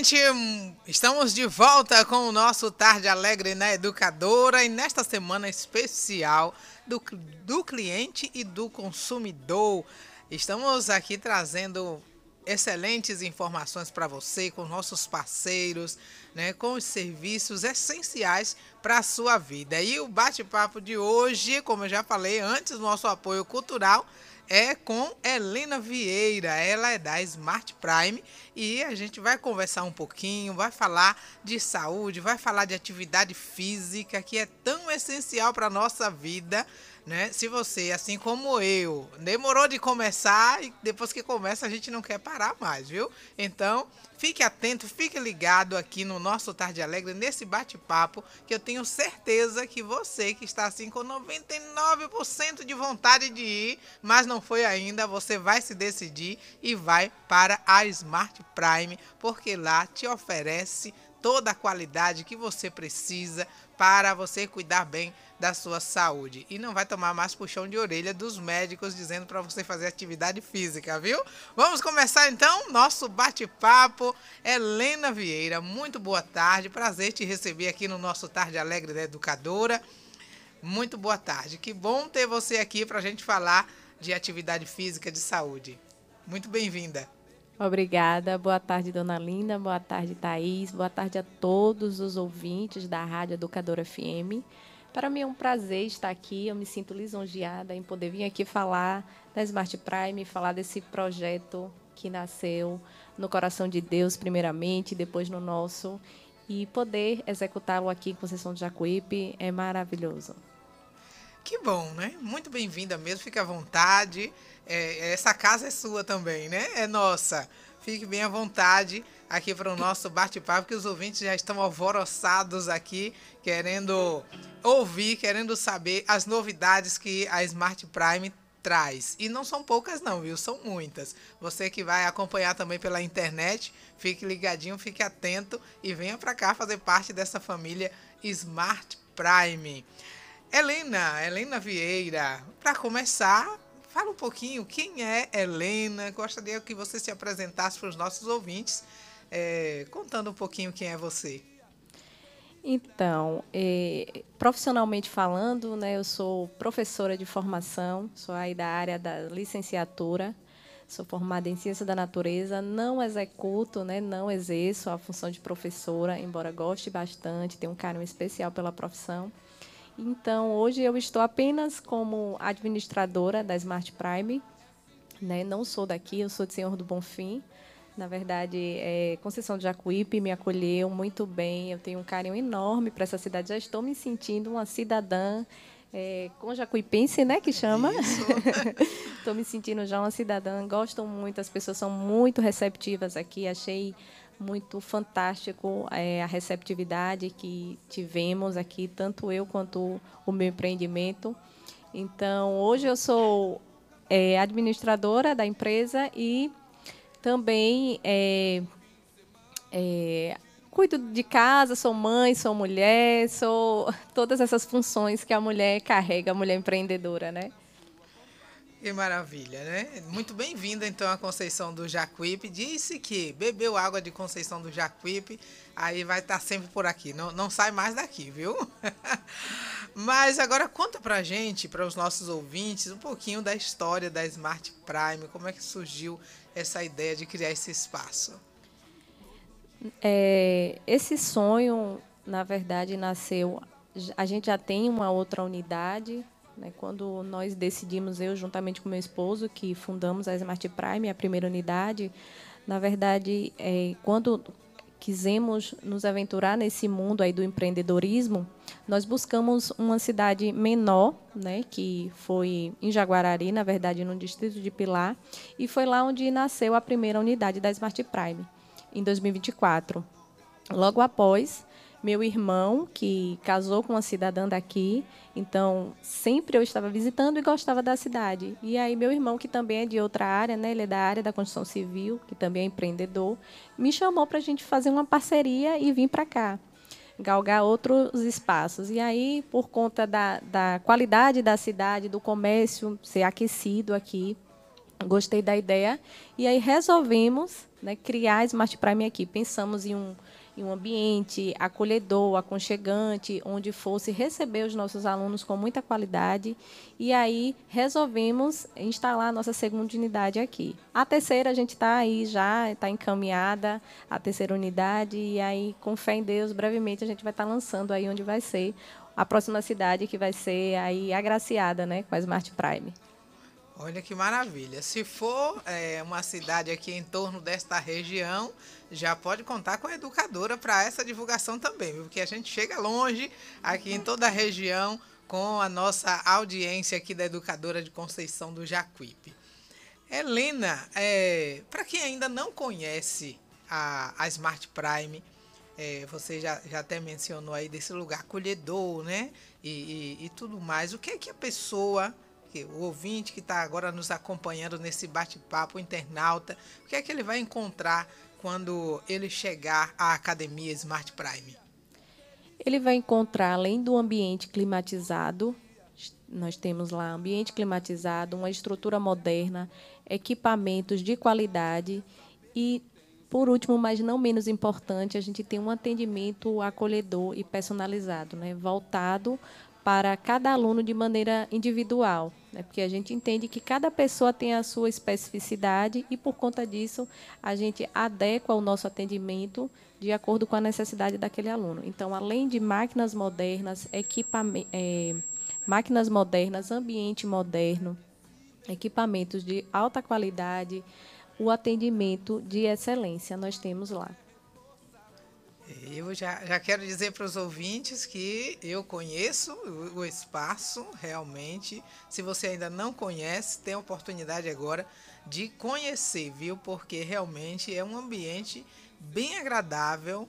gente! Estamos de volta com o nosso Tarde Alegre na Educadora e nesta semana especial do cliente e do consumidor. Estamos aqui trazendo excelentes informações para você, com nossos parceiros, né, com os serviços essenciais para a sua vida. E o bate-papo de hoje, como eu já falei antes, nosso apoio cultural é com Helena Vieira. Ela é da Smart Prime e a gente vai conversar um pouquinho, vai falar de saúde, vai falar de atividade física, que é tão essencial para a nossa vida, né? Se você, assim como eu, demorou de começar e depois que começa a gente não quer parar mais, viu? Então, fique atento, fique ligado aqui no nosso Tarde Alegre, nesse bate-papo, que eu tenho certeza que você que está assim com 99% de vontade de ir, mas não foi ainda, você vai se decidir e vai para a Smart Prime, porque lá te oferece toda a qualidade que você precisa para você cuidar bem da sua saúde. E não vai tomar mais puxão de orelha dos médicos dizendo para você fazer atividade física, viu? Vamos começar então nosso bate-papo. Helena Vieira, muito boa tarde. Prazer te receber aqui no nosso Tarde Alegre da Educadora. Muito boa tarde. Que bom ter você aqui para a gente falar de atividade física, de saúde. Muito bem-vinda. Obrigada. Boa tarde, dona Linda. Boa tarde, Thaís. Boa tarde a todos os ouvintes da Rádio Educadora FM. Para mim é um prazer estar aqui. Eu me sinto lisonjeada em poder vir aqui falar da Smart Prime, falar desse projeto que nasceu no coração de Deus, primeiramente, depois no nosso, e poder executá-lo aqui em Conceição do Jacuípe é maravilhoso. Que bom, né? Muito bem-vinda mesmo, fique à vontade. Essa casa é sua também, né? É nossa. Fique bem à vontade aqui para o nosso bate-papo, que os ouvintes já estão alvoroçados aqui, querendo ouvir, querendo saber as novidades que a Smart Prime traz. E não são poucas não, viu? São muitas. Você que vai acompanhar também pela internet, fique ligadinho, fique atento e venha para cá fazer parte dessa família Smart Prime. Helena Vieira, para começar, fala um pouquinho quem é Helena. Gostaria que você se apresentasse para os nossos ouvintes, contando um pouquinho quem é você. Então, profissionalmente falando, né, eu sou professora de formação, sou aí da área da licenciatura, sou formada em Ciência da Natureza, não executo, né, não exerço a função de professora, embora goste bastante, tenho um carinho especial pela profissão. Então, hoje eu estou apenas como administradora da Smart Prime, né? Não sou daqui, eu sou de Senhor do Bonfim. Na verdade, Conceição do Jacuípe me acolheu muito bem, eu tenho um carinho enorme para essa cidade. Já estou me sentindo uma cidadã com jacuipense, né, que chama. Isso. Estou me sentindo já uma cidadã, gosto muito, as pessoas são muito receptivas aqui, achei muito fantástico a receptividade que tivemos aqui, tanto eu quanto o meu empreendimento. Então, hoje eu sou administradora da empresa e também cuido de casa, sou mãe, sou mulher, sou todas essas funções que a mulher carrega, a mulher empreendedora, né? Que maravilha, né? Muito bem-vinda, então, à Conceição do Jacuípe. Disse que bebeu água de Conceição do Jacuípe, aí vai estar sempre por aqui. Não, não sai mais daqui, viu? Mas agora conta pra gente, para os nossos ouvintes, um pouquinho da história da Smart Prime, como é que surgiu essa ideia de criar esse espaço. Esse sonho, na verdade, nasceu... A gente já tem uma outra unidade, né? Quando nós decidimos, eu juntamente com meu esposo, que fundamos a Smart Prime, a primeira unidade, na verdade, quando quisemos nos aventurar nesse mundo aí do empreendedorismo, nós buscamos uma cidade menor, né, que foi em Jaguarari, na verdade, no distrito de Pilar, e foi lá onde nasceu a primeira unidade da Smart Prime, em 2024. Logo após, meu irmão, que casou com uma cidadã daqui, então sempre eu estava visitando e gostava da cidade. E aí meu irmão, que também é de outra área, né, ele é da área da construção civil, que também é empreendedor, me chamou para a gente fazer uma parceria e vir para cá, galgar outros espaços. E aí, por conta da qualidade da cidade, do comércio ser aquecido aqui, Gostei da ideia e aí resolvemos, né, criar a Smart Prime aqui. Pensamos em um ambiente acolhedor, aconchegante, onde fosse receber os nossos alunos com muita qualidade. E aí resolvemos instalar a nossa segunda unidade aqui. A terceira a gente está aí já, está encaminhada, a terceira unidade. E aí, com fé em Deus, brevemente a gente vai estar lançando aí onde vai ser a próxima cidade que vai ser aí agraciada, né, com a Smart Prime. Olha que maravilha. Se for uma cidade aqui em torno desta região, já pode contar com a educadora para essa divulgação também, viu? Porque a gente chega longe aqui em toda a região com a nossa audiência aqui da educadora de Conceição do Jacuípe. Helena, para quem ainda não conhece a Smart Prime, você já até mencionou aí desse lugar acolhedor, né? E tudo mais. O que é que a pessoa, o ouvinte que está agora nos acompanhando nesse bate-papo, o internauta, o que é que ele vai encontrar quando ele chegar à Academia Smart Prime? Ele vai encontrar, além do ambiente climatizado, nós temos lá ambiente climatizado, uma estrutura moderna, equipamentos de qualidade e, por último, mas não menos importante, a gente tem um atendimento acolhedor e personalizado, né, voltado para cada aluno de maneira individual, né, porque a gente entende que cada pessoa tem a sua especificidade e, por conta disso, a gente adequa o nosso atendimento de acordo com a necessidade daquele aluno. Então, além de máquinas modernas, máquinas modernas, ambiente moderno, equipamentos de alta qualidade, o atendimento de excelência nós temos lá. Eu já quero dizer para os ouvintes que eu conheço o espaço, realmente. Se você ainda não conhece, tem a oportunidade agora de conhecer, viu? Porque realmente é um ambiente bem agradável.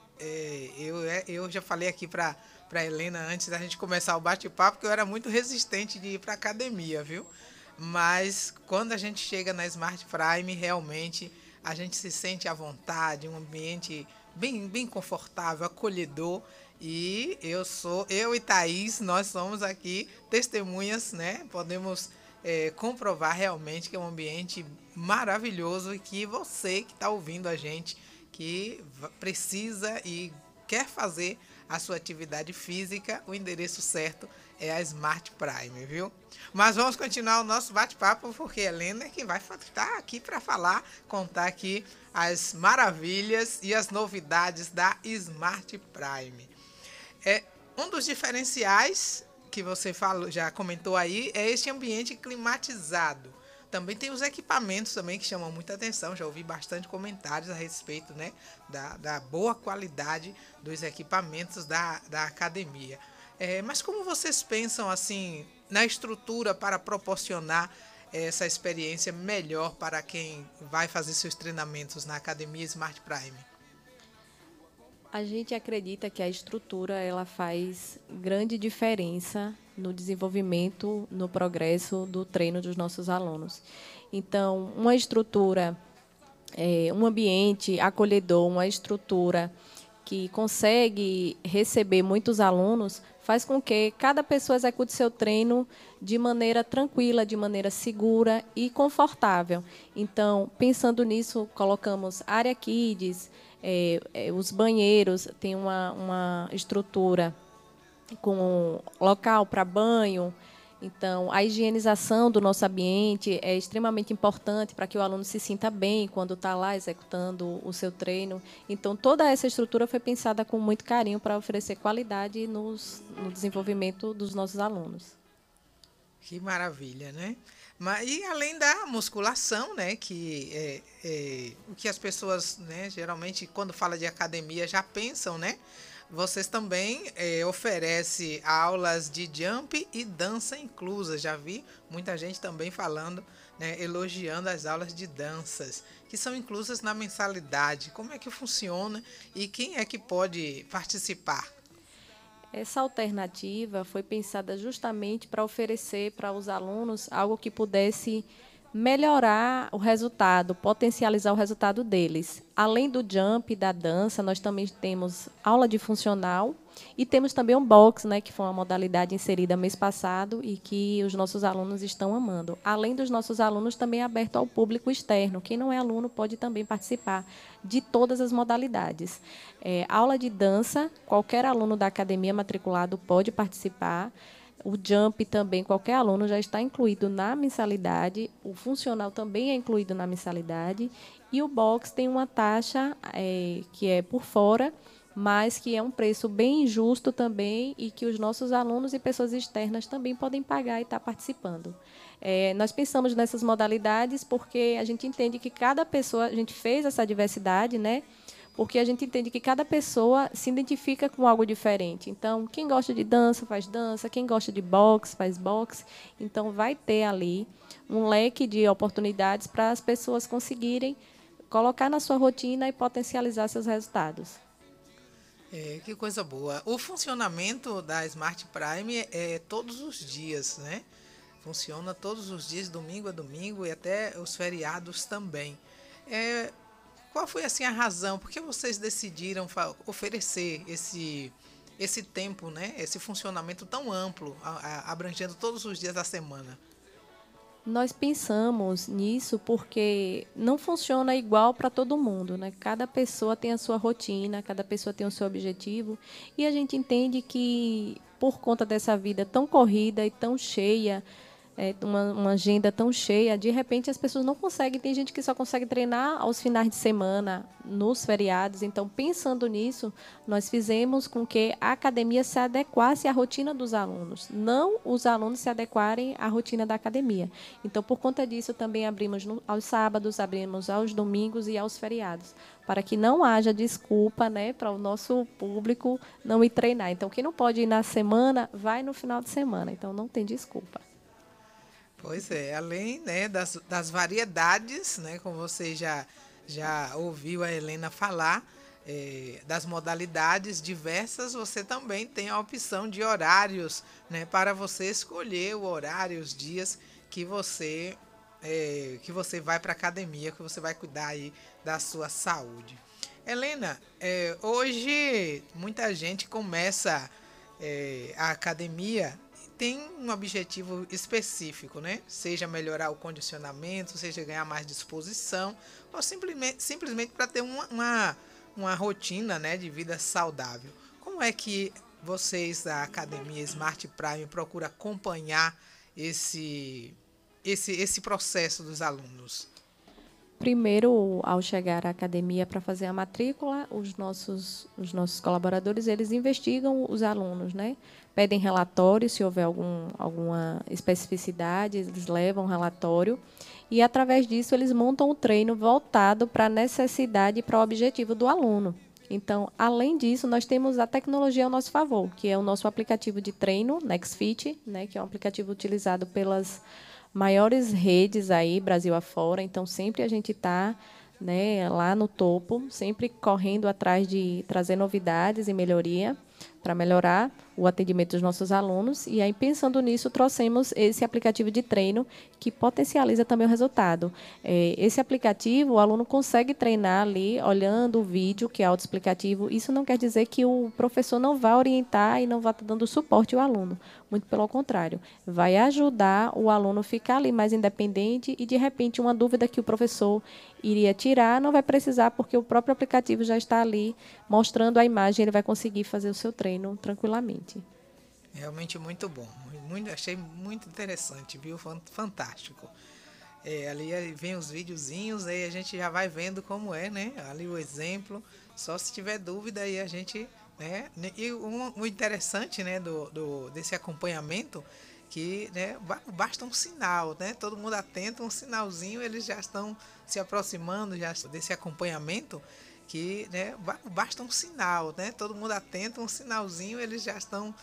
Eu já falei aqui para Helena antes da gente começar o bate-papo que eu era muito resistente de ir para academia, viu? Mas quando a gente chega na Smart Prime, realmente a gente se sente à vontade, um ambiente bem confortável, acolhedor. E eu e Thaís, nós somos aqui testemunhas, né? Podemos comprovar realmente que é um ambiente maravilhoso e que você que está ouvindo a gente, que precisa e quer fazer a sua atividade física, o endereço certo é a Smart Prime, viu? Mas vamos continuar o nosso bate-papo, porque a Helena é que vai estar aqui para falar, contar aqui as maravilhas e as novidades da Smart Prime. Um dos diferenciais que você já comentou aí é este ambiente climatizado. Também tem os equipamentos também que chamam muita atenção. Já ouvi bastante comentários a respeito, né, da boa qualidade dos equipamentos da academia. Mas como vocês pensam assim na estrutura para proporcionar essa experiência melhor para quem vai fazer seus treinamentos na Academia Smart Prime? A gente acredita que a estrutura ela faz grande diferença no desenvolvimento, no progresso do treino dos nossos alunos. Então, uma estrutura, um ambiente acolhedor, uma estrutura que consegue receber muitos alunos, faz com que cada pessoa execute seu treino de maneira tranquila, de maneira segura e confortável. Então, pensando nisso, colocamos área kids, os banheiros, tem uma estrutura com local para banho. Então, a higienização do nosso ambiente é extremamente importante para que o aluno se sinta bem quando está lá executando o seu treino. Então, toda essa estrutura foi pensada com muito carinho para oferecer qualidade no desenvolvimento dos nossos alunos. Que maravilha, né? E além da musculação, né, que o que as pessoas, né, geralmente quando fala de academia já pensam, né? Vocês também oferecem aulas de jump e dança inclusas. Já vi muita gente também falando, né, elogiando as aulas de danças, que são inclusas na mensalidade. Como é que funciona e quem é que pode participar? Essa alternativa foi pensada justamente para oferecer para os alunos algo que pudesse melhorar o resultado, potencializar o resultado deles. Além do jump e da dança, nós também temos aula de funcional E temos também um box, né, que foi uma modalidade inserida mês passado e que os nossos alunos estão amando. Além dos nossos alunos, também é aberto ao público externo. Quem não é aluno pode também participar de todas as modalidades. Aula de dança, qualquer aluno da academia matriculado pode participar. O Jump também, qualquer aluno já está incluído na mensalidade. O funcional também é incluído na mensalidade. E o box tem uma taxa que é por fora, mas que é um preço bem justo também e que os nossos alunos e pessoas externas também podem pagar e estar participando. Nós pensamos nessas modalidades porque a gente entende que cada pessoa, a gente fez essa diversidade, né? Porque a gente entende que cada pessoa se identifica com algo diferente. Então, quem gosta de dança, faz dança. Quem gosta de boxe, faz boxe. Então, vai ter ali um leque de oportunidades para as pessoas conseguirem colocar na sua rotina e potencializar seus resultados. Que coisa boa. O funcionamento da Smart Prime é todos os dias, né? Funciona todos os dias, domingo a domingo e até os feriados também. Qual foi assim a razão? Por que vocês decidiram oferecer esse tempo, né? Esse funcionamento tão amplo, abrangendo todos os dias da semana? Nós pensamos nisso porque não funciona igual para todo mundo, né? Cada pessoa tem a sua rotina, cada pessoa tem o seu objetivo, e a gente entende que por conta dessa vida tão corrida e tão cheia, uma agenda tão cheia, de repente as pessoas não conseguem, tem gente que só consegue treinar aos finais de semana, nos feriados. Então, pensando nisso, nós fizemos com que a academia se adequasse à rotina dos alunos, não os alunos se adequarem à rotina da academia. Então, por conta disso, também abrimos aos sábados, abrimos aos domingos e aos feriados, para que não haja desculpa, né, para o nosso público não ir treinar. Então, quem não pode ir na semana, vai no final de semana. Então, não tem desculpa. Pois é, além, né, das variedades, né, como você já ouviu a Helena falar, das modalidades diversas, você também tem a opção de horários, né, para você escolher o horário, os dias que você vai para a academia, que você vai cuidar aí da sua saúde. Helena, hoje muita gente começa a academia, tem um objetivo específico, né? Seja melhorar o condicionamento, seja ganhar mais disposição, ou simplesmente para ter uma rotina, né, de vida saudável. Como é que vocês da Academia Smart Prime procuram acompanhar esse processo dos alunos? Primeiro, ao chegar à academia para fazer a matrícula, os nossos colaboradores, eles investigam os alunos, né? Pedem relatório, se houver alguma especificidade, eles levam relatório e, através disso, eles montam o treino voltado para a necessidade e para o objetivo do aluno. Então, além disso, nós temos a tecnologia ao nosso favor, que é o nosso aplicativo de treino, NextFit, né? Que é um aplicativo utilizado pelas maiores redes aí, Brasil afora. Então, sempre a gente está, né, lá no topo, sempre correndo atrás de trazer novidades e melhoria para melhorar o atendimento dos nossos alunos. E aí, pensando nisso, trouxemos esse aplicativo de treino que potencializa também o resultado. Esse aplicativo, o aluno consegue treinar ali, olhando o vídeo, que é autoexplicativo. Isso não quer dizer que o professor não vá orientar e não vá estar dando suporte ao aluno. Muito pelo contrário. Vai ajudar o aluno a ficar ali mais independente e, de repente, uma dúvida que o professor iria tirar, não vai precisar, porque o próprio aplicativo já está ali mostrando a imagem, ele vai conseguir fazer o seu treino tranquilamente. Realmente muito bom, achei muito interessante, viu? Fantástico. Ali vem os videozinhos, aí a gente já vai vendo como é, né? Ali o exemplo, só se tiver dúvida aí a gente, né? E o interessante, né, desse acompanhamento, que, né, basta um sinal, né? Todo mundo atento, um sinalzinho, eles já estão se aproximando já desse acompanhamento, que, né, basta um sinal, né? Todo mundo atento, um sinalzinho, eles já estão